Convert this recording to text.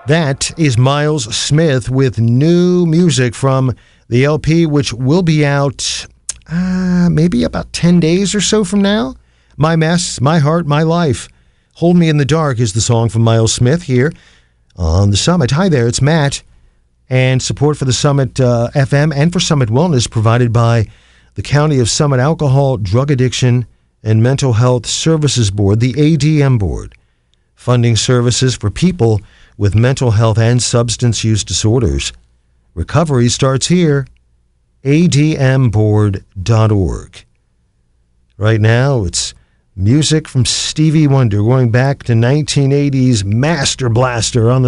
That is Miles Smith with new music from the LP, which will be out maybe about 10 days or so from now. My Mess, My Heart, My Life. Hold Me in the Dark is the song from Miles Smith here on the Summit. Hi there, it's Matt. And support for the Summit FM and for Summit Wellness provided by the County of Summit Alcohol, Drug Addiction, and Mental Health Services Board, the ADM Board, funding services for people with mental health and substance use disorders. Recovery starts here, admboard.org. Right now, it's music from Stevie Wonder, going back to 1980's Master Blaster on the